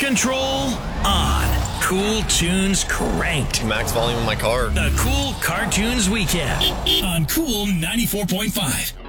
control on. Cool tunes cranked. Max volume in my car. The Cool Cartoons Weekend on Cool 94.5.